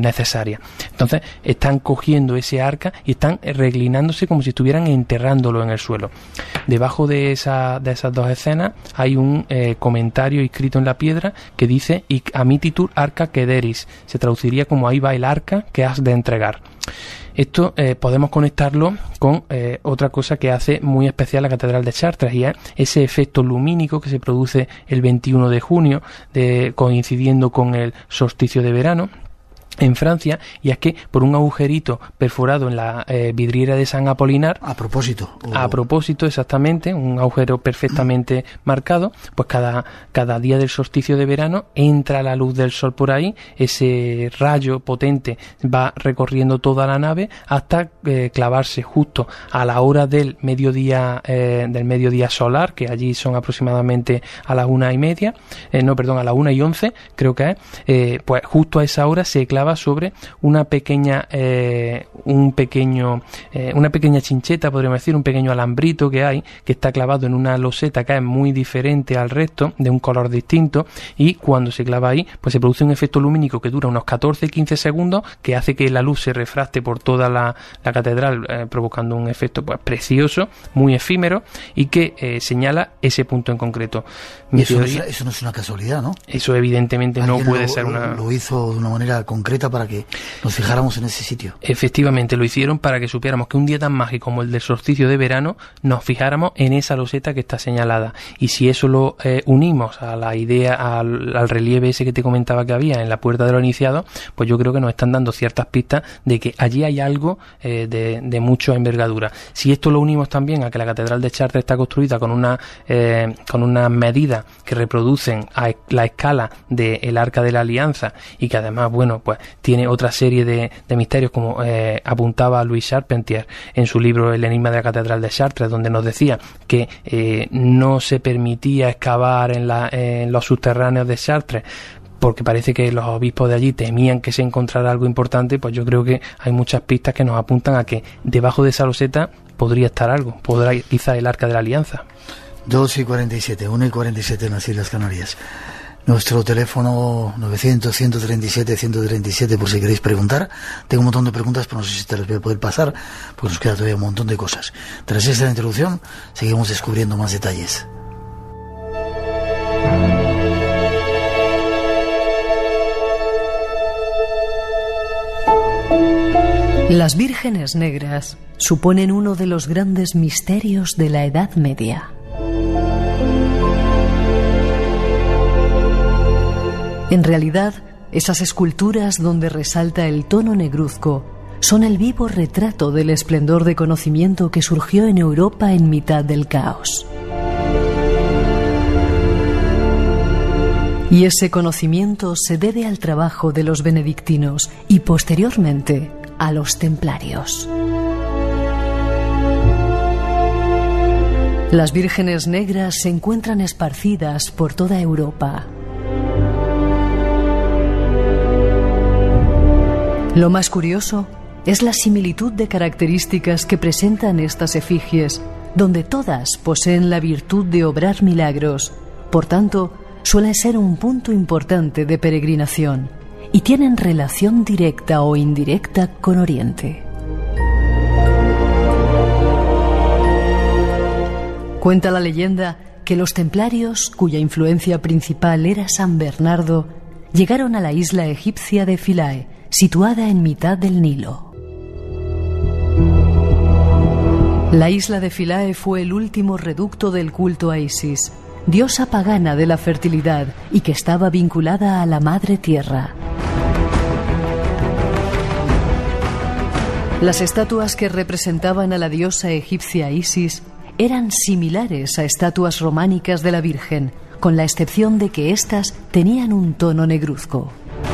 necesarias. Entonces están cogiendo ese arca y están reclinándose como si estuvieran enterrándolo en el suelo. Debajo de esas dos escenas hay un comentario escrito en la piedra que dice "Ic amititur arca quederis", se traduciría como "ahí va el arca que has de entregar". Esto podemos conectarlo con otra cosa que hace muy especial la Catedral de Chartres, y es ese efecto lumínico que se produce el 21 de junio, coincidiendo con el solsticio de verano en Francia, y es que por un agujerito perforado en la vidriera de San Apolinar, a propósito exactamente, un agujero perfectamente marcado, pues cada día del solsticio de verano entra la luz del sol por ahí, ese rayo potente va recorriendo toda la nave hasta clavarse justo a la hora del mediodía solar, que allí son aproximadamente a las 1:30, a las 1:11 creo que es, pues justo a esa hora se clava sobre una pequeña chincheta, podríamos decir, un pequeño alambrito que hay, que está clavado en una loseta que es muy diferente al resto, de un color distinto, y cuando se clava ahí, pues se produce un efecto lumínico que dura unos 14-15 segundos, que hace que la luz se refracte por toda la catedral, provocando un efecto pues precioso, muy efímero, y que señala ese punto en concreto. Eso no es una casualidad, ¿no? Eso evidentemente no puede ser una... Lo hizo de una manera concreta para que nos fijáramos en ese sitio. Efectivamente, lo hicieron para que supiéramos que un día tan mágico como el del solsticio de verano, nos fijáramos en esa loseta que está señalada. Y si eso lo unimos a la idea, al relieve ese que te comentaba que había en la puerta de los iniciados, pues yo creo que nos están dando ciertas pistas de que allí hay algo de mucha envergadura. Si esto lo unimos también a que la Catedral de Chartres está construida con unas medidas que reproducen a la escala del Arca de la Alianza, y que además, bueno, pues tiene otra serie de misterios, como apuntaba Louis Charpentier en su libro El enigma de la Catedral de Chartres, donde nos decía que no se permitía excavar en los subterráneos de Chartres porque parece que los obispos de allí temían que se encontrara algo importante. Pues yo creo que hay muchas pistas que nos apuntan a que debajo de esa loseta podría estar algo, quizá el Arca de la Alianza. 2:47, 1:47 en las Islas Canarias. Nuestro teléfono 900-137-137 por si queréis preguntar. Tengo un montón de preguntas, pero no sé si te las voy a poder pasar porque nos queda todavía un montón de cosas. Tras esta introducción seguimos descubriendo más detalles. Las vírgenes negras suponen uno de los grandes misterios de la Edad Media. En realidad, esas esculturas donde resalta el tono negruzco son el vivo retrato del esplendor de conocimiento que surgió en Europa en mitad del caos. Y ese conocimiento se debe al trabajo de los benedictinos y posteriormente a los templarios. Las vírgenes negras se encuentran esparcidas por toda Europa. Lo más curioso es la similitud de características que presentan estas efigies, donde todas poseen la virtud de obrar milagros. Por tanto, suelen ser un punto importante de peregrinación y tienen relación directa o indirecta con Oriente. Cuenta la leyenda que los templarios, cuya influencia principal era San Bernardo, llegaron a la isla egipcia de Philae, situada en mitad del Nilo. La isla de Philae fue el último reducto del culto a Isis, diosa pagana de la fertilidad y que estaba vinculada a la madre tierra. Las estatuas que representaban a la diosa egipcia Isis eran similares a estatuas románicas de la Virgen, con la excepción de que éstas tenían un tono negruzco.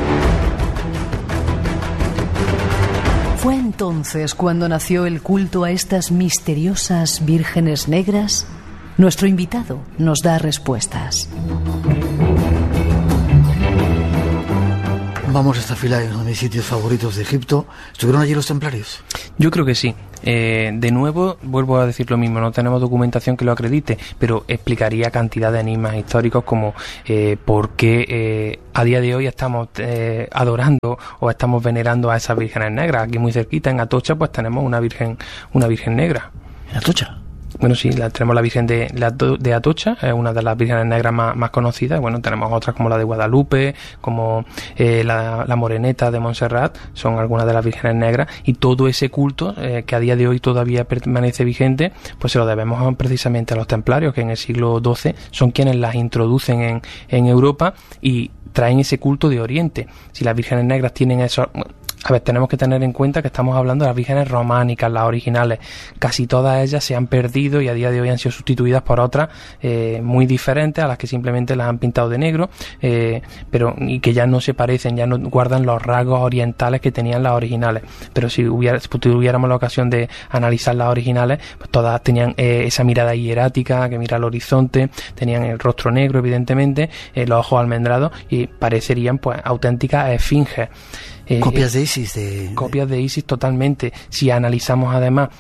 ¿Fue entonces cuando nació el culto a estas misteriosas vírgenes negras? Nuestro invitado nos da respuestas. Vamos a esta fila de uno de mis sitios favoritos de Egipto. ¿Estuvieron allí los templarios? Yo creo que sí. De nuevo, vuelvo a decir lo mismo, no tenemos documentación que lo acredite, pero explicaría cantidad de enigmas históricos como por qué a día de hoy estamos adorando o estamos venerando a esas vírgenes negras. Aquí muy cerquita, en Atocha, pues tenemos una virgen negra. ¿En Atocha? Bueno, sí, tenemos la Virgen de Atocha, es una de las vírgenes negras más conocidas. Bueno, tenemos otras como la de Guadalupe, como la Moreneta de Montserrat, son algunas de las vírgenes negras, y todo ese culto que a día de hoy todavía permanece vigente, pues se lo debemos precisamente a los templarios, que en el siglo XII son quienes las introducen en Europa y traen ese culto de Oriente. Si las vírgenes negras tienen eso... A ver, tenemos que tener en cuenta que estamos hablando de las vírgenes románicas, las originales. Casi todas ellas se han perdido y a día de hoy han sido sustituidas por otras muy diferentes, a las que simplemente las han pintado de negro, pero y que ya no se parecen, ya no guardan los rasgos orientales que tenían las originales. Pero si tuviéramos la ocasión de analizar las originales, pues todas tenían esa mirada hierática que mira al horizonte, tenían el rostro negro, evidentemente, los ojos almendrados, y parecerían pues auténticas esfinges. Copias de Isis. Copias de Isis totalmente. Si analizamos además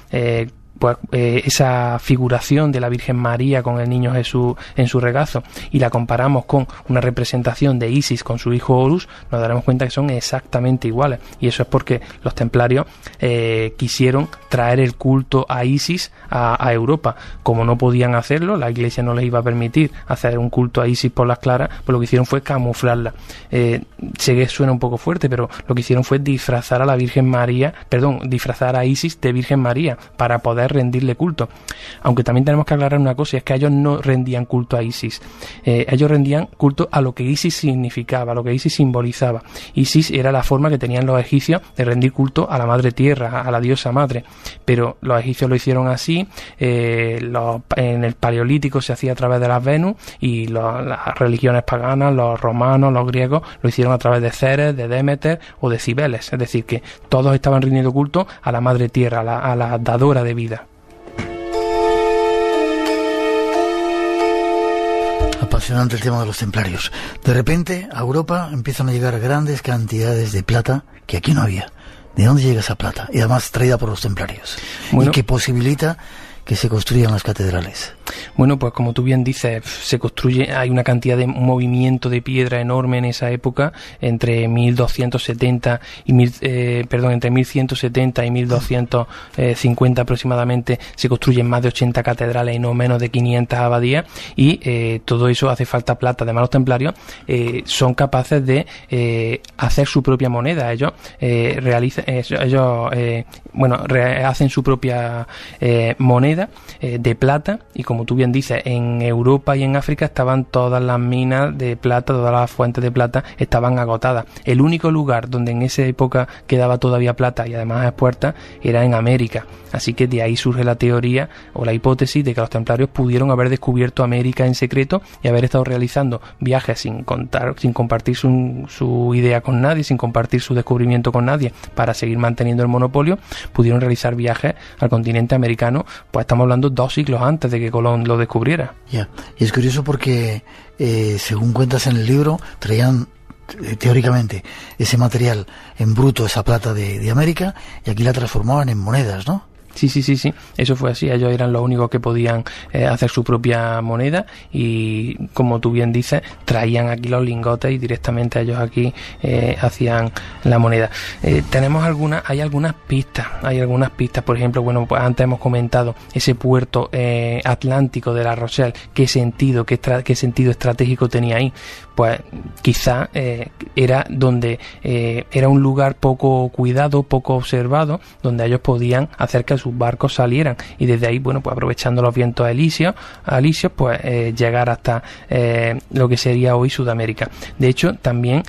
esa figuración de la Virgen María con el niño Jesús en su regazo y la comparamos con una representación de Isis con su hijo Horus, nos daremos cuenta que son exactamente iguales, y eso es porque los templarios quisieron traer el culto a Isis a Europa. Como no podían hacerlo, la Iglesia no les iba a permitir hacer un culto a Isis por las claras, pues lo que hicieron fue camuflarla. Sé que suena un poco fuerte, pero lo que hicieron fue disfrazar a la Virgen María, disfrazar a Isis de Virgen María para poder rendirle culto. Aunque también tenemos que aclarar una cosa, y es que ellos no rendían culto a Isis, ellos rendían culto a lo que Isis significaba, a lo que Isis simbolizaba. Isis era la forma que tenían los egipcios de rendir culto a la madre tierra, a la diosa madre, pero los egipcios lo hicieron así. En el Paleolítico se hacía a través de las Venus, y las religiones paganas, los romanos, los griegos, lo hicieron a través de Ceres, de Demeter o de Cibeles, es decir, que todos estaban rindiendo culto a la madre tierra, a la dadora de vida. Apasionante el tema de los templarios. De repente a Europa empiezan a llegar grandes cantidades de plata que aquí no había. ¿De dónde llega esa plata? Y además traída por los templarios. Bueno, y que posibilita que se construyan las catedrales. Bueno, pues como tú bien dices, se construye, hay una cantidad de movimiento de piedra enorme en esa época, entre 1270 entre 1170 y 1250 aproximadamente se construyen más de 80 catedrales y no menos de 500 abadías, y todo eso hace falta plata. Además, los templarios son capaces de hacer su propia moneda. Ellos hacen su propia moneda de plata, y como tú bien dices, en Europa y en África estaban todas las minas de plata, todas las fuentes de plata estaban agotadas. El único lugar donde en esa época quedaba todavía plata y además expuesta era en América. Así que de ahí surge la teoría o la hipótesis de que los templarios pudieron haber descubierto América en secreto y haber estado realizando viajes sin compartir su idea con nadie, sin compartir su descubrimiento con nadie, para seguir manteniendo el monopolio. Pudieron realizar viajes al continente americano, pues estamos hablando 2 siglos antes de que Colón lo descubriera. Ya, y es curioso porque según cuentas en el libro, traían teóricamente ese material en bruto, esa plata de América, y aquí la transformaban en monedas, ¿no? Sí, eso fue así. Ellos eran los únicos que podían hacer su propia moneda, y como tú bien dices, traían aquí los lingotes y directamente ellos aquí hacían la moneda. Hay algunas pistas, por ejemplo, bueno, pues antes hemos comentado ese puerto atlántico de La Rochelle. ¿Qué sentido estratégico tenía ahí? Pues quizá era un lugar poco cuidado, poco observado, donde ellos podían hacer que sus barcos salieran, y desde ahí, bueno, pues aprovechando los vientos alisios, pues llegar hasta lo que sería hoy Sudamérica. De hecho, también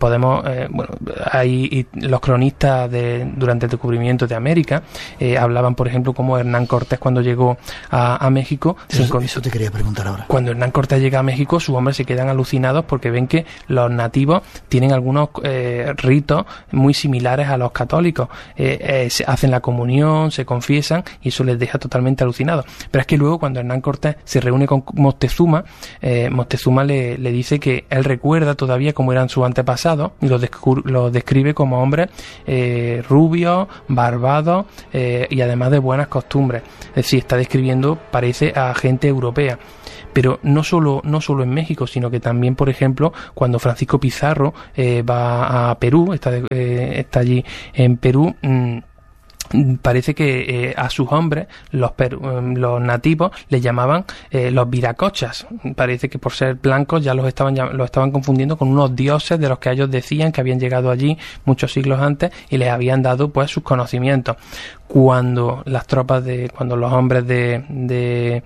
hay los cronistas durante el descubrimiento de América hablaban, por ejemplo, como Hernán Cortés, cuando llegó a México. Eso te quería preguntar ahora. Cuando Hernán Cortés llega a México, sus hombres se quedan alucinados porque ven que los nativos tienen algunos ritos muy similares a los católicos. Se hacen la comunión, se confiesan, y eso les deja totalmente alucinados. Pero es que luego, cuando Hernán Cortés se reúne con Moctezuma, Moctezuma le dice que él recuerda todavía cómo eran sus antepasados, y los describe como hombres rubios, barbados, y además de buenas costumbres. Es decir, está describiendo, parece, a gente europea. Pero no solo en México, sino que también, por ejemplo, cuando Francisco Pizarro va a Perú, está allí en Perú, parece que a sus hombres, los nativos, les llamaban los viracochas. Parece que por ser blancos ya los estaban confundiendo con unos dioses de los que ellos decían que habían llegado allí muchos siglos antes y les habían dado pues sus conocimientos. Cuando los hombres de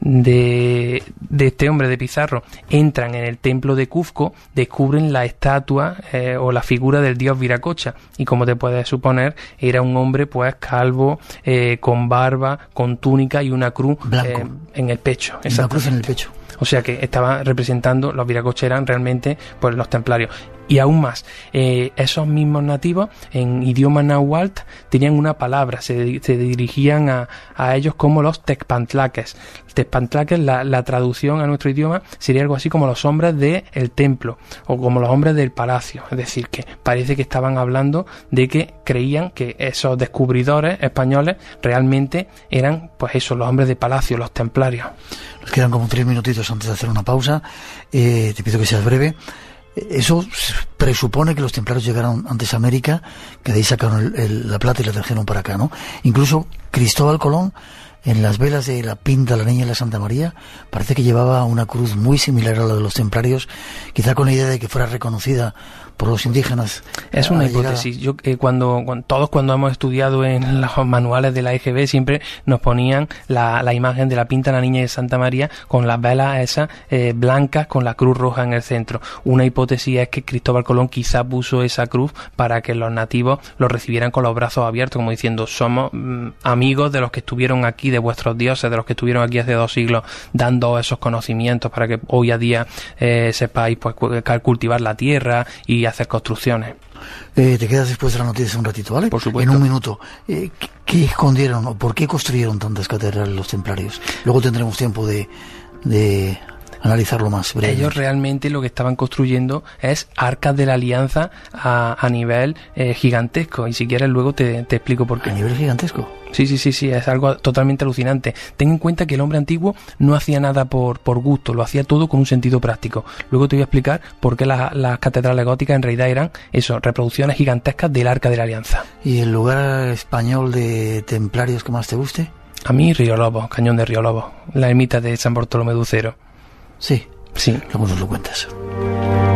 este hombre de Pizarro entran en el templo de Cuzco, descubren la estatua o la figura del dios Viracocha, y como te puedes suponer, era un hombre pues calvo, con barba, con túnica y una cruz en el pecho. Una cruz en el pecho. O sea que estaba representando, los Viracocha eran realmente pues los templarios. Y aún más, esos mismos nativos, en idioma náhuatl, tenían una palabra, se dirigían a ellos como los tezpantlaques. Tezpantlaques, la traducción a nuestro idioma sería algo así como los hombres del templo, o como los hombres del palacio. Es decir, que parece que estaban hablando de que creían que esos descubridores españoles realmente eran, pues eso, los hombres de palacio, los templarios. Nos quedan como 3 minutitos antes de hacer una pausa. Te pido que seas breve. Eso presupone que los templarios llegaron antes a América, que de ahí sacaron la plata y la trajeron para acá, ¿no? Incluso Cristóbal Colón, en las velas de la Pinta, la Niña y la Santa María, parece que llevaba una cruz muy similar a la de los templarios, quizá con la idea de que fuera reconocida por los indígenas. Es una hipótesis. Yo cuando hemos estudiado en los manuales de la EGB siempre nos ponían la imagen de la Pinta, la Niña y Santa María con las velas esas blancas con la cruz roja en el centro. Una hipótesis es que Cristóbal Colón quizá puso esa cruz para que los nativos lo recibieran con los brazos abiertos, como diciendo, somos amigos de los que estuvieron aquí, de vuestros dioses, de los que estuvieron aquí hace 2 siglos, dando esos conocimientos para que hoy a día sepáis pues cultivar la tierra y hacer construcciones. Te quedas después de la noticia un ratito, ¿vale? Por supuesto. En un minuto. ¿Qué escondieron o por qué construyeron tantas catedrales los templarios? Luego tendremos tiempo de analizarlo más brevemente. Ellos realmente lo que estaban construyendo es arcas de la alianza a nivel gigantesco, y si quieres luego te explico por qué. ¿A nivel gigantesco? Sí, es algo totalmente alucinante. Ten en cuenta que el hombre antiguo no hacía nada por gusto, lo hacía todo con un sentido práctico. Luego te voy a explicar por qué las catedrales góticas en realidad eran reproducciones gigantescas del Arca de la Alianza. ¿Y el lugar español de templarios que más te guste? A mí Río Lobo, Cañón de Río Lobo, la ermita de San Bartolomé de Ucero. Sí. Sí. Luego nos lo cuentas.